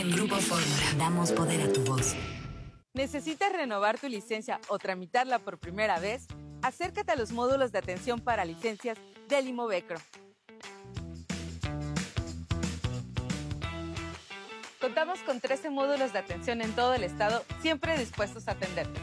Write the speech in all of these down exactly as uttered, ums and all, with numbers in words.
Grupo Fórmula, damos poder a tu voz. ¿Necesitas renovar tu licencia o tramitarla por primera vez? Acércate a los módulos de atención para licencias del Imovecro. Contamos con trece módulos de atención en todo el estado, siempre dispuestos a atenderte.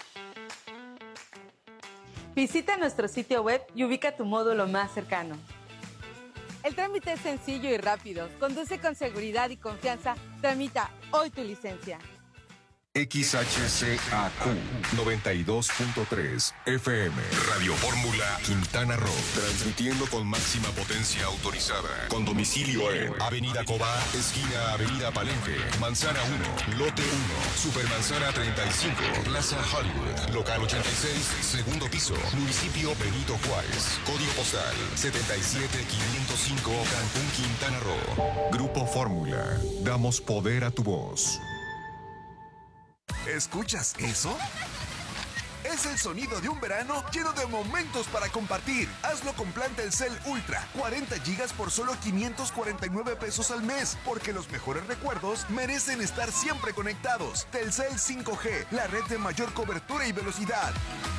Visita nuestro sitio web y ubica tu módulo más cercano. El trámite es sencillo y rápido. Conduce con seguridad y confianza. Tramita hoy tu licencia. X H C A Q noventa y dos punto tres F M Radio Fórmula Quintana Roo, transmitiendo con máxima potencia autorizada, con domicilio en Avenida Cobá, esquina Avenida Palenque, Manzana uno, Lote uno, Supermanzana treinta y cinco, Plaza Hollywood, Local ochenta y seis, segundo piso, Municipio Benito Juárez, Código postal setenta y siete quinientos cinco, Cancún, Quintana Roo. Grupo Fórmula, damos poder a tu voz. ¿Escuchas eso? Es el sonido de un verano lleno de momentos para compartir. Hazlo con plan Telcel Ultra, cuarenta gigas por solo quinientos cuarenta y nueve pesos al mes, porque los mejores recuerdos merecen estar siempre conectados. Telcel cinco G, la red de mayor cobertura y velocidad.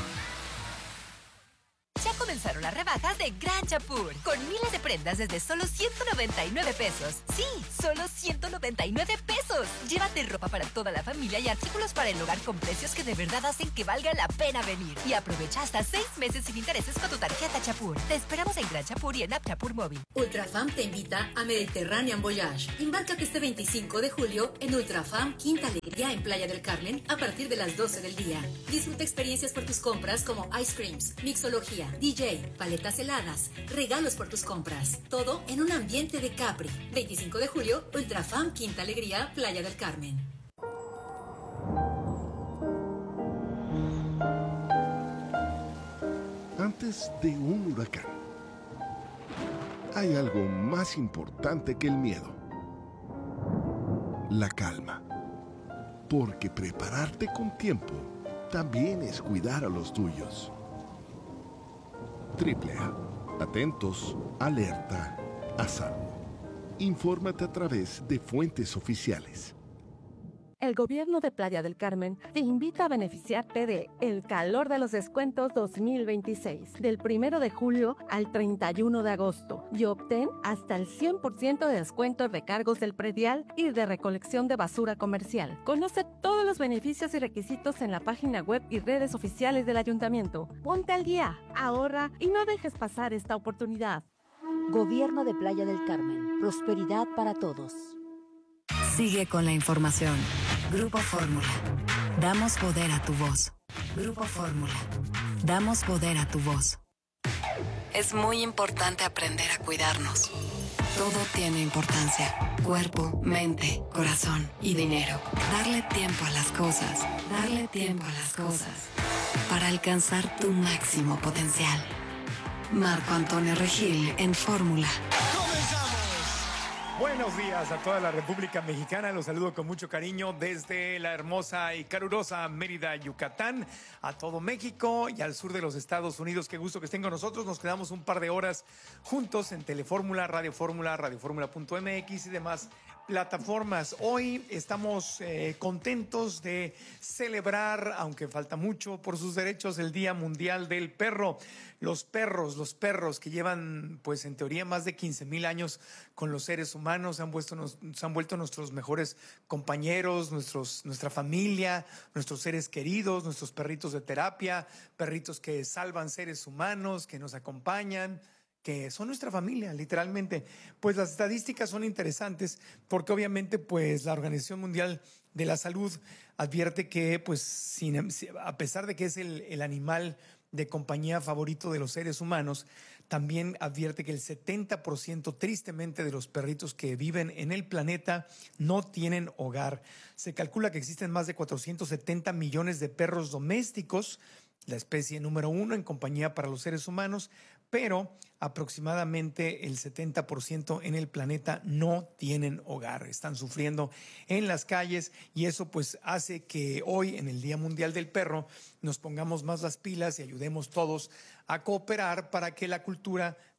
Ya comenzaron las rebajas de Gran Chapur, con miles de prendas desde solo ciento noventa y nueve pesos. Sí, solo ciento noventa y nueve pesos. Llévate ropa para toda la familia y artículos para el hogar con precios que de verdad hacen que valga la pena venir. Y aprovecha hasta seis meses sin intereses con tu tarjeta Chapur. Te esperamos en Gran Chapur y en App Chapur Móvil. Ultrafam te invita a Mediterranean Voyage. Embárcate este veinticinco de julio en Ultrafam Quinta Alegría en Playa del Carmen a partir de las doce del día. Disfruta experiencias por tus compras como ice creams, mixología, D J, paletas heladas, regalos por tus compras. Todo en un ambiente de Capri. veinticinco de julio, Ultrafam Quinta Alegría, Playa del Carmen. Antes de un huracán, hay algo más importante que el miedo: la calma. Porque prepararte con tiempo también es cuidar a los tuyos. Triple A. Atentos, alerta, a salvo. Infórmate a través de fuentes oficiales. El gobierno de Playa del Carmen te invita a beneficiarte de El Calor de los Descuentos dos mil veintiséis, del primero de julio al treinta y uno de agosto, y obtén hasta el cien por ciento de descuento en recargos del predial y de recolección de basura comercial. Conoce todos los beneficios y requisitos en la página web y redes oficiales del ayuntamiento. Ponte al día, ahorra y no dejes pasar esta oportunidad. Gobierno de Playa del Carmen. Prosperidad para todos. Sigue con la información. Grupo Fórmula. Damos poder a tu voz. Grupo Fórmula. Damos poder a tu voz. Es muy importante aprender a cuidarnos. Todo tiene importancia. Cuerpo, mente, corazón y dinero. Darle tiempo a las cosas. Darle tiempo a las cosas. Para alcanzar tu máximo potencial. Marco Antonio Regil en Fórmula. Buenos días a toda la República Mexicana. Los saludo con mucho cariño desde la hermosa y calurosa Mérida, Yucatán, a todo México y al sur de los Estados Unidos. Qué gusto que estén con nosotros. Nos quedamos un par de horas juntos en Telefórmula, Radio Fórmula, radio fórmula punto m x y demás plataformas. Hoy estamos eh, contentos de celebrar, aunque falta mucho, por sus derechos, el Día Mundial del Perro. Los perros, los perros que llevan, pues en teoría, más de quince mil años con los seres humanos, se han, vuelto, nos, se han vuelto nuestros mejores compañeros, nuestros, nuestra familia, nuestros seres queridos, nuestros perritos de terapia, perritos que salvan seres humanos, que nos acompañan, que son nuestra familia, literalmente. Pues las estadísticas son interesantes porque obviamente pues la Organización Mundial de la Salud advierte que pues sin, a pesar de que es el, el animal de compañía favorito de los seres humanos, también advierte que el setenta por ciento tristemente de los perritos que viven en el planeta no tienen hogar. Se calcula que existen más de cuatrocientos setenta millones de perros domésticos, la especie número uno en compañía para los seres humanos, pero aproximadamente el setenta por ciento en el planeta no tienen hogar, están sufriendo en las calles y eso pues hace que hoy en el Día Mundial del Perro nos pongamos más las pilas y ayudemos todos a cooperar para que la cultura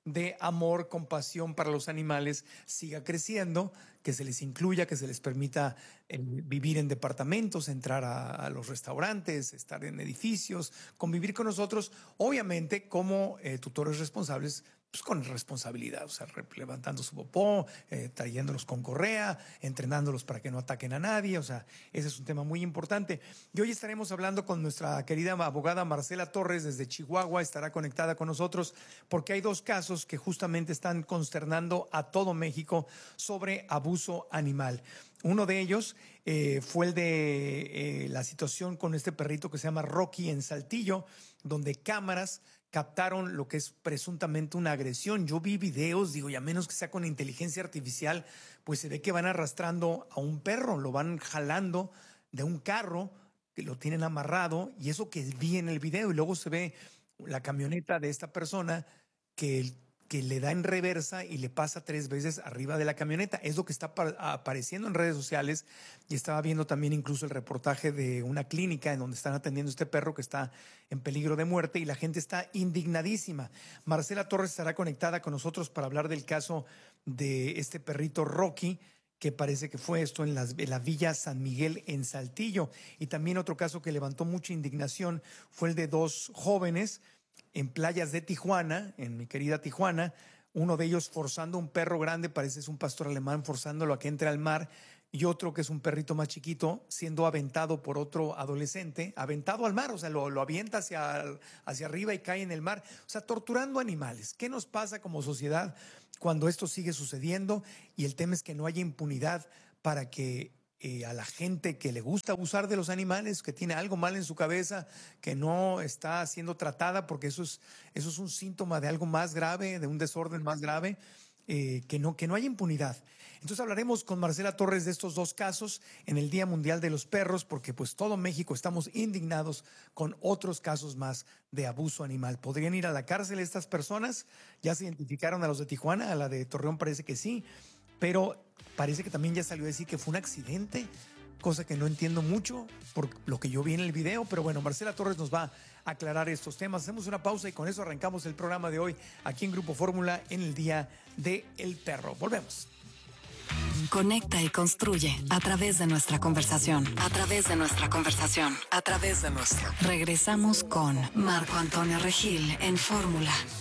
de amor, compasión para los animales siga creciendo, que se les incluya, que se les permita eh, vivir en departamentos, entrar a, a los restaurantes, estar en edificios, convivir con nosotros, obviamente como eh, tutores responsables, pues con responsabilidad, o sea, levantando su popó, eh, trayéndolos con correa, entrenándolos para que no ataquen a nadie, o sea, ese es un tema muy importante. Y hoy estaremos hablando con nuestra querida abogada Marcela Torres desde Chihuahua, estará conectada con nosotros porque hay dos casos que justamente están consternando a todo México sobre abuso animal. Uno de ellos eh, fue el de eh, la situación con este perrito que se llama Rocky en Saltillo, donde cámaras captaron lo que es presuntamente una agresión. Yo vi videos, digo, y a menos que sea con inteligencia artificial, pues se ve que van arrastrando a un perro, lo van jalando de un carro, que lo tienen amarrado, y eso que vi en el video, y luego se ve la camioneta de esta persona que, que le da en reversa y le pasa tres veces arriba de la camioneta. Es lo que está apareciendo en redes sociales, y estaba viendo también incluso el reportaje de una clínica en donde están atendiendo a este perro que está en peligro de muerte, y la gente está indignadísima. Marcela Torres estará conectada con nosotros para hablar del caso de este perrito Rocky, que parece que fue esto en, las, en la Villa San Miguel en Saltillo. Y también otro caso que levantó mucha indignación fue el de dos jóvenes en playas de Tijuana, en mi querida Tijuana, uno de ellos forzando un perro grande, parece es un pastor alemán, forzándolo a que entre al mar, y otro que es un perrito más chiquito siendo aventado por otro adolescente, aventado al mar, o sea, lo, lo avienta hacia, hacia arriba y cae en el mar, o sea, torturando animales. ¿Qué nos pasa como sociedad cuando esto sigue sucediendo? Y el tema es que no haya impunidad para que Eh, a la gente que le gusta abusar de los animales, que tiene algo mal en su cabeza, que no está siendo tratada, porque eso es, eso es un síntoma de algo más grave, de un desorden más grave, eh, que, no, que no haya impunidad. Entonces hablaremos con Marcela Torres de estos dos casos en el Día Mundial de los Perros, porque pues todo México estamos indignados con otros casos más de abuso animal. ¿Podrían ir a la cárcel estas personas? Ya se identificaron a los de Tijuana, a la de Torreón parece que sí, pero parece que también ya salió a decir que fue un accidente, cosa que no entiendo mucho por lo que yo vi en el video, pero bueno, Marcela Torres nos va a aclarar estos temas. Hacemos una pausa y con eso arrancamos el programa de hoy aquí en Grupo Fórmula en el Día del Perro. Volvemos. Conecta y construye a través de nuestra conversación, a través de nuestra conversación, a través de nuestra. Regresamos con Marco Antonio Regil en Fórmula.